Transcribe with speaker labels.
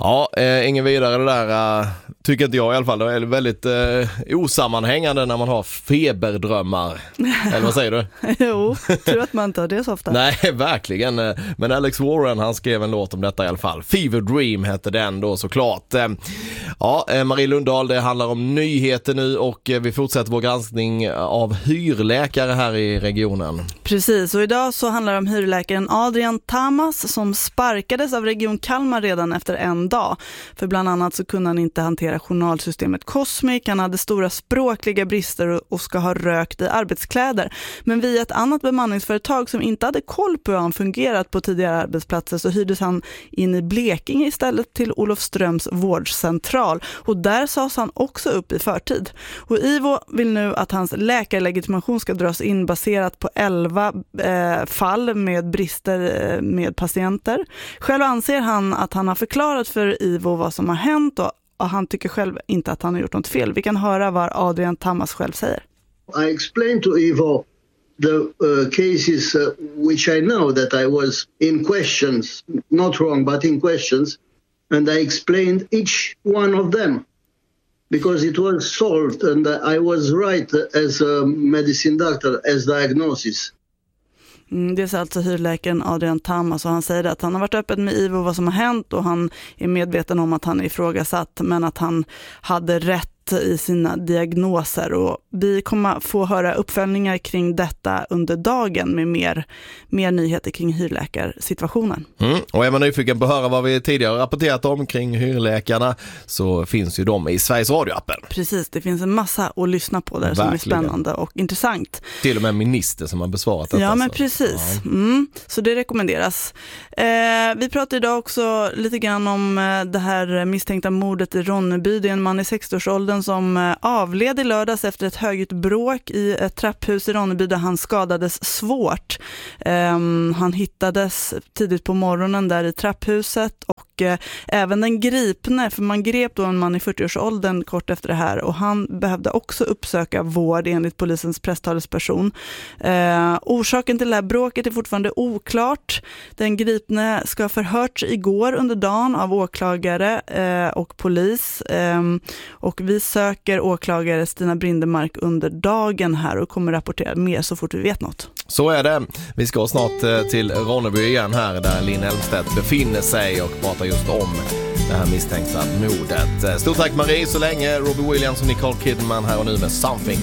Speaker 1: Ja, ingen vidare det där, tycker inte jag i alla fall. Det är väldigt osammanhängande när man har feberdrömmar. Eller vad säger du?
Speaker 2: Jo, tror att man inte har det så ofta.
Speaker 1: Nej, verkligen. Men Alex Warren, han skrev en låt om detta i alla fall. Fever Dream hette den då såklart. Ja, Marie Lundahl, det handlar om nyheter nu och vi fortsätter vår granskning av hyrläkare här i regionen.
Speaker 2: Precis, och idag så handlar det om hyrläkaren Adrian Tamas som sparkades av Region Kalmar redan efter en dag. För bland annat så kunde han inte hantera journalsystemet Cosmic, han hade stora språkliga brister och ska ha rökt i arbetskläder. Men via ett annat bemanningsföretag som inte hade koll på hur han fungerat på tidigare arbetsplatser så hyrdes han in i Blekinge istället till Olofströms vårdcentral. Och där sades han också upp i förtid. Och Ivo vill nu att hans läkarlegitimation ska dras in baserat på 11 fall med brister med patienter. Själv anser han att han har förklarat för Ivo vad som har hänt och han tycker själv inte att han har gjort något fel. Vi kan höra vad Adrian Tamas själv säger.
Speaker 3: I explained to Ivo the cases which I know that I was in questions, not wrong, but in questions, and I explained each one of them because it was solved and I was right as a medicine doctor, as diagnosis.
Speaker 2: Det är alltså hyrläkaren Adrian Tamas och han säger att han har varit öppen med Ivo vad som har hänt och han är medveten om att han är ifrågasatt men att han hade rätt i sina diagnoser och vi kommer få höra uppföljningar kring detta under dagen med mer nyheter kring hyrläkarsituationen.
Speaker 1: Och är man nyfiken på att höra vad vi tidigare rapporterat om kring hyrläkarna så finns ju de i Sveriges Radio-appen.
Speaker 2: Precis, det finns en massa att lyssna på där som är spännande och intressant.
Speaker 1: Till och med en minister som har besvarat detta.
Speaker 2: Ja, men precis. Ja. Så det rekommenderas. Vi pratar idag också lite grann om det här misstänkta mordet i Ronneby. Det är en man i 60-årsåldern som avled i lördags efter ett högljutt bråk i ett trapphus i Ronneby där han skadades svårt. Han hittades tidigt på morgonen där i trapphuset och även den gripne, för man grep då en man i 40-årsåldern kort efter det här och han behövde också uppsöka vård enligt polisens presstalesperson. Orsaken till det här bråket är fortfarande oklart. Den gripne ska ha förhörts igår under dagen av åklagare och polis och vi söker åklagare Stina Brindemark under dagen här och kommer rapportera mer så fort vi vet något.
Speaker 1: Så är det. Vi ska snart till Ronneby igen här där Linn Elmstedt befinner sig och pratar just om det här misstänkta mordet. Stort tack Marie så länge. Robbie Williams och Nicole Kidman här och nu med Something.